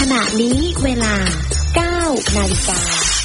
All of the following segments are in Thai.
ขณะนี้เวลา 9 นาฬิกา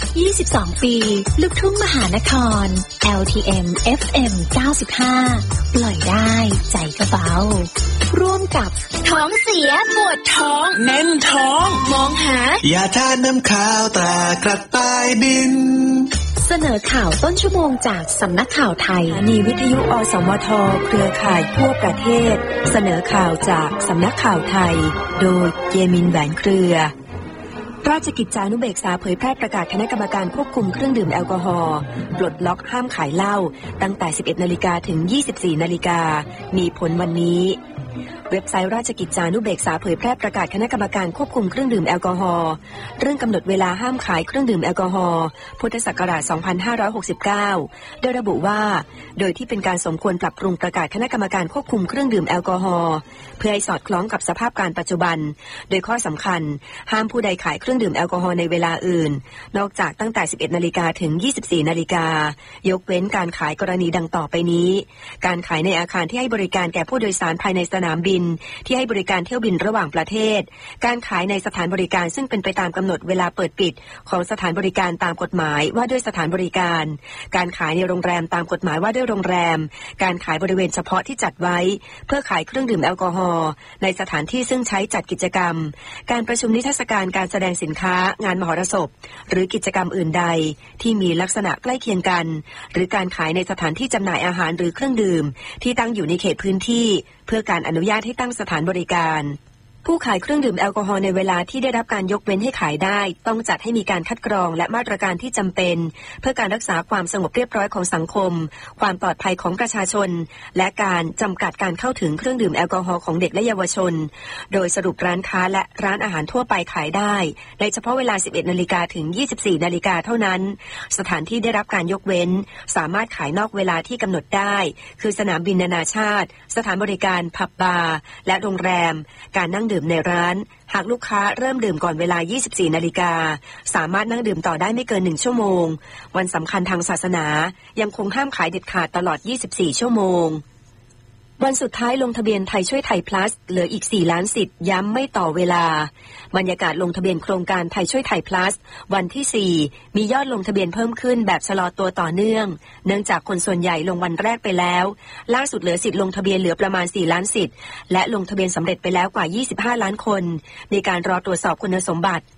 22 ปีลูกทุ่งมหานคร LTM FM 95 ปล่อยได้ใจก็เบาร่วมกับท้องเสียปวดท้องแน่นท้องมองหายาทานน้ำข้าวตรากระต่ายบินเสนอข่าวต้นชั่วโมงจากสำนักข่าวไทยมีวิทยุอสมทเครือข่ายทั่วประเทศเสนอข่าวจากสำนักข่าวไทยโดยเยมินแหวนเครือราชกิจจานุเบกษาเผยแพร่ประกาศคณะกรรมการควบคุมเครื่องดื่มแอลกอฮอล์ปลดล็อกห้ามขายเหล้าตั้งแต่ 11 นาฬิกาถึง 24 นาฬิกามีผลวันนี้เว็บไซต์ราชกิจจานุเบกษาเผยแพร่ประกาศคณะกรรมการควบคุมเครื่องดื่มแอลกอฮอล์เรื่องกำหนดเวลาห้ามขายเครื่องดื่มแอลกอฮอล์พุทธศักราช 2569 โดยระบุว่าโดยที่เป็นการสมควรปรับปรุงประกาศคณะกรรมการควบคุมเครื่องดื่มแอลกอฮอล์เพื่อให้สอดคล้องกับสภาพการปัจจุบันโดยข้อสำคัญห้ามผู้ใดขายเครื่องดื่มแอลกอฮอล์ในเวลาอื่นนอกจากตั้งแต่ 11 นาฬิกาถึง 24 นาฬิกายกเว้นการขายกรณีดังต่อไปนี้การขายในอาคารที่ให้บริการแก่ผู้โดยสารภายในสนามบินที่ให้บริการเที่ยวบินระหว่างประเทศการขายในสถานบริการซึ่งเป็นไปตามกำหนดเวลาเปิดปิดของสถานบริการตามกฎหมายว่าด้วยสถานบริการการขายในโรงแรมตามกฎหมายว่าด้วยโรงแรมการขายบริเวณเฉพาะที่จัดไว้เพื่อขายเครื่องดื่มแอลกอฮอล์ในสถานที่ซึ่งใช้จัดกิจกรรมการประชุมนิทรรศการการแสดงสินค้างานมหรสพหรือกิจกรรมอื่นใดที่มีลักษณะใกล้เคียงกันหรือการขายในสถานที่จำหน่ายอาหารหรือเครื่องดื่มที่ตั้งอยู่ในเขตพื้นที่เพื่อการอนุญาตให้ตั้งสถานบริการผู้ขายเครื่องดื่มแอลกอฮอล์ในเวลาที่ได้รับการยกเว้นให้ขายได้ต้องจัดให้มีการคัดกรองและมาตรการที่จำเป็นเพื่อการรักษาความสงบเรียบร้อยของสังคมความปลอดภัยของประชาชนและการจำกัดการเข้าถึงเครื่องดื่มแอลกอฮอล์ของเด็กและเยาวชนโดยสรุปร้านค้าและร้านอาหารทั่วไปขายได้ในเฉพาะเวลา 11 นาฬิกาถึง 24 นาฬิกาเท่านั้นสถานที่ได้รับการยกเว้นสามารถขายนอกเวลาที่กำหนดได้คือสนามบินนานาชาติสถานบริการผับบาร์และโรงแรมการนั่งดื่มในร้านหากลูกค้าเริ่มดื่มก่อนเวลา 24 นาฬิกาสามารถนั่งดื่มต่อได้ไม่เกิน 1 ชั่วโมงวันสำคัญทางศาสนายังคงห้ามขายเด็ดขาดตลอด 24 ชั่วโมงวันสุดท้ายลงทะเบียนไทยช่วยไทย plus เหลืออีก 4 ล้านสิทธิ์ย้ำไม่ต่อเวลาบรรยากาศลงทะเบียนโครงการไทยช่วยไทย plus วันที่ 4 มียอดลงทะเบียนเพิ่มขึ้นแบบชะลอตัวต่อเนื่องเนื่องจากคนส่วนใหญ่ลงวันแรกไปแล้วล่าสุดเหลือสิทธิ์ลงทะเบียนเหลือประมาณ 4 ล้านสิทธิ์และลงทะเบียนสำเร็จไปแล้วกว่า 25 ล้านคนในการรอตรวจสอบคุณสมบัติ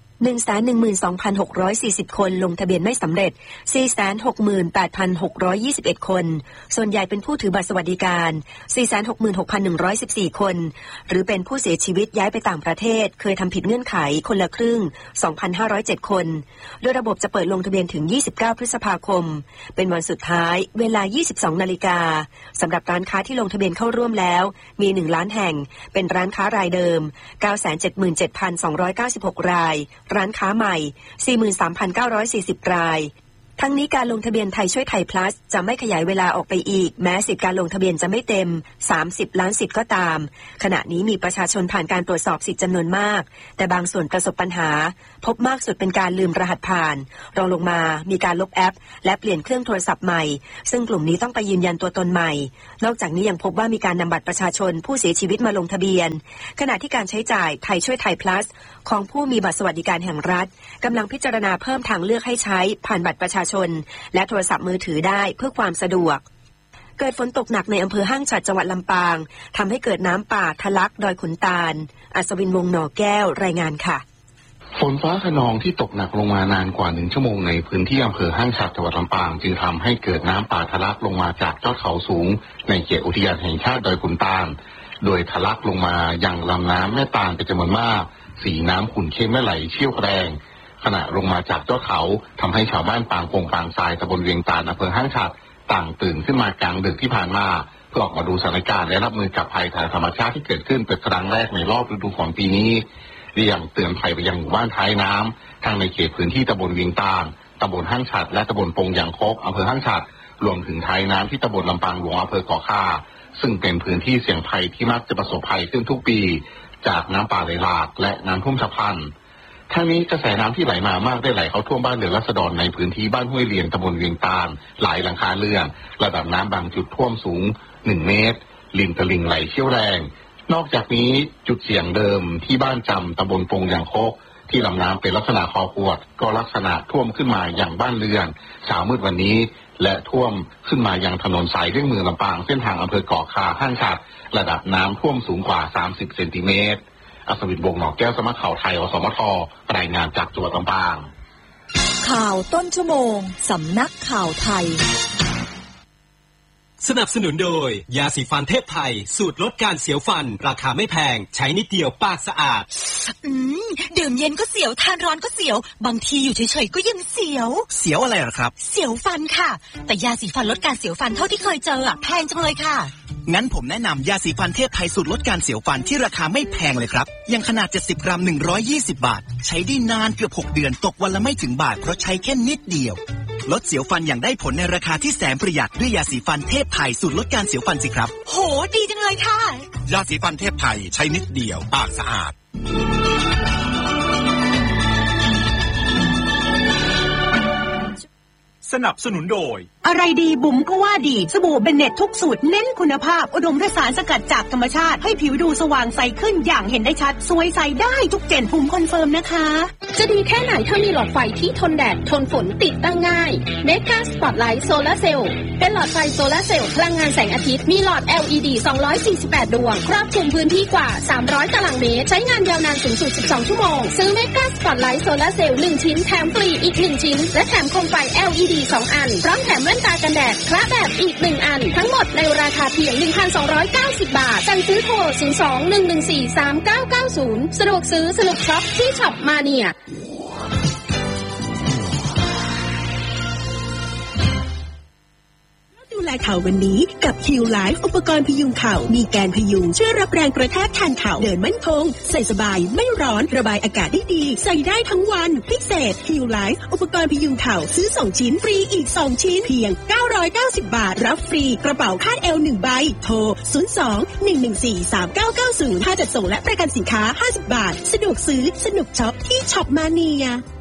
112,640 คนลงทะเบียนไม่สำเร็จ 468,621 คนส่วนใหญ่เป็นผู้ถือบัตรสวัสดิการ 466,114 คนหรือเป็นผู้เสียชีวิตย้ายไปต่างประเทศเคยทำผิดเงื่อนไขคนละครึ่ง 2,507 คนโดยระบบจะเปิดลงทะเบียนถึง 29 พฤษภาคมเป็นวันสุดท้ายเวลา 22 นาฬิกาสำหรับร้านค้าที่ลงทะเบียนเข้าร่วมแล้วมี 1 ล้านแห่งเป็นร้านค้ารายเดิม 977,296 รายร้านค้าใหม่ 43,940 รายทั้งนี้การลงทะเบียนไทยช่วยไทย plus จะไม่ขยายเวลาออกไปอีกแม้สิทธิการลงทะเบียนจะไม่เต็ม30 ล้านสิทธิ์ก็ตามขณะนี้มีประชาชนผ่านการตรวจสอบสิทธิ์จำนวนมากแต่บางส่วนประสบปัญหาพบมากสุดเป็นการลืมรหัสผ่านรองลงมามีการลบแอปและเปลี่ยนเครื่องโทรศัพท์ใหม่ซึ่งกลุ่มนี้ต้องไปยืนยันตัวตนใหม่นอกจากนี้ยังพบว่ามีการนำบัตรประชาชนผู้เสียชีวิตมาลงทะเบียนขณะที่การใช้จ่ายไทยช่วยไทย plus ของผู้มีบัตรสวัสดิการแห่งรัฐกำลังพิจารณาเพิ่มทางเลือกให้ใช้ผ่านบัตรประชาชนและโทรศัพท์มือถือได้เพื่อความสะดวกเกิดฝนตกหนักในอำเภอห้างฉัตรจังหวัดลำปางทำให้เกิดน้ำป่าทะลักดอยขุนตาลอัศวินวงศ์หน่อแก้วรายงานค่ะฝนฟ้าคะนองที่ตกหนักลงมานานกว่า1 ชั่วโมงในพื้นที่อำเภอห้างฉัตรจังหวัดลำปางจึงทำให้เกิดน้ำป่าทะลักลงมาจากยอดเขาสูงในเขตอุทยานแห่งชาติดอยขุนตาลโดยทะลักลงมายังลำน้ำแม่ตาลเป็นจำนวนมากสีน้ำขุ่นเข้มและไหลเชี่ยวแรงขณะลงมาจากยอดเขาทำให้ชาวบ้านปางพงปางทรายตำบลเวียงตาลอำเภอห้างฉัตรต่างตื่นขึ้นมากลางดึกที่ผ่านมาเพื่อออกมาดูสถานการณ์และรับมือกับภัยทางธรรมชาติที่เกิดขึ้นเป็นครั้งแรกในรอบฤดูฝนปีนี้เรียกเตือนภัยไปยังหมู่บ้านท้ายน้ำทั้งในเขตพื้นที่ตำบลเวียงตาลตำบลห้างฉัตรและตำบลปงยางคกอำเภอห้างฉัตรรวมถึงท้ายน้ำที่ตำบลลำปางหลวงอำเภอขอค่าซึ่งเป็นพื้นที่เสี่ยงภัยที่มักจะประสบภัยขึ้นทุกปีจากน้ำป่าไหลหลากและน้ำท่วมฉับพลันทั้งนี้กระแสน้ำที่ไหลมามากได้ไหลเข้าท่วมบ้านเรือนราษฎรในพื้นที่บ้านห้วยเลียนตำบลเวียงตาลหลายหลังคาเรือนระดับน้ำบางจุดท่วมสูง1 เมตรริมตลิ่งไหลเชี่ยวแรงนอกจากนี้จุดเสี่ยงเดิมที่บ้านจำตำบลปงยางคกที่ลำน้ำเป็นลักษณะคอขวดก็ลักษณะท่วมขึ้นมาอย่างบ้านเรือนเช้ามืดวันนี้และท่วมขึ้นมายังถนนสายเลี่ยงเมืองลำปางเส้นทางอำเภอเกาะคาห้างฉัตรระดับน้ำท่วมสูงกว่า30 เซนติเมตรอัศวินวงศ์หนองแก้วสำนักข่าวไทยอสมทรายงานจากจังหวัดลำปางข่าวต้นชั่วโมงสำนักข่าวไทยสนับสนุนโดยยาสีฟันเทพไทยสูตรลดการเสียวฟันราคาไม่แพงใช้นิดเดียวปากสะอาดดื่มเย็นก็เสียวทานร้อนก็เสียวบางทีอยู่เฉยๆก็ยังเสียวอะไรหรอครับเสียวฟันค่ะแต่ยาสีฟันลดการเสียวฟันเท่าที่เคยเจอแพงจังเลยค่ะงั้นผมแนะนำยาสีฟันเทพไทยสูตรลดการเสียวฟันที่ราคาไม่แพงเลยครับยังขนาด70 กรัม120 บาทใช้ได้นานเกือบ6 เดือนตกวันละไม่ถึงบาทเพราะใช้แค่นิดเดียวลดเสียวฟันอย่างได้ผลในราคาที่แสนประหยัดด้วยยาสีฟันเทพไทยสูตรลดการเสียวฟันสิครับโหดีจังเลยค่ะยาสีฟันเทพไทยใช้นิดเดียวปากสะอาดสนับสนุนโดยอะไรดีบุ๋มก็ว่าดีสบู่เบนเน็ตทุกสูตรเน้นคุณภาพอุดมด้วยสารสกัดจากธรรมชาติให้ผิวดูสว่างใสขึ้นอย่างเห็นได้ชัดสวยใสได้ทุกเจนภูมิคอนเฟิร์มนะคะจะดีแค่ไหนถ้ามีหลอดไฟที่ทนแดดทนฝนติดตั้งง่ายเมกาสปอตไลท์โซลาร์เซลล์เป็นหลอดไฟโซลาร์เซลล์พลังงานแสงอาทิตย์มีหลอด LED 248 ดวงครอบคลุมพื้นที่กว่า300 ตารางเมตรใช้งานยาวนานสูงสุด12 ชั่วโมงซื้อเมกาสปอตไลท์โซลาร์เซลล์1ชิ้นแถมฟรีอีก1ชิ้นและแถมโคมไฟ LED 2 อันพร้อมแถมแว่นตากันแดดคละแบบอีก1 อันทั้งหมดในราคาเพียง 1,290 บาทสั่งซื้อโทร 02-114-3990 สะดวกซื้อสนุกช็อปที่ช็อปมาเนียดูแลเข่าวันนี้กับคิวไลฟ์อุปกรณ์พยุงเข่ามีแกนพยุงช่วยรับแรงกระแทกแทนเข่าเดินมั่นคงใส่สบายไม่ร้อนระบายอากาศได้ดีใส่ได้ทั้งวันพิเศษคิวไลฟ์อุปกรณ์พยุงเข่าซื้อ2 ชิ้นฟรีอีก2 ชิ้นเพียง990 บาทรับฟรีกระเป๋าคาดเอว1 ใบโทร 02-114-3990 ค่าจัดส่งและประกันสินค้า50 บาทสะดวกซื้อสนุกช็อปที่ช็อปมาเนีย